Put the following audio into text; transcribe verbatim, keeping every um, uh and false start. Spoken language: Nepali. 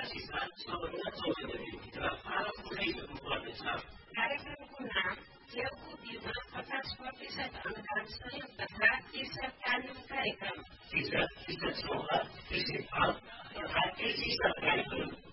सिसा सबभन्दा चौध दिनभित्र फारम पुर्याइसक्नु पर्नेछ। कार्यक्रमको नाम खेलकुद युगमा पचास प्रतिशत अनुदान सहयोग तथा कृषक तालिम कार्यक्रम। कृषक कृषक समूह कृषि फल तथा कृषि सरकारी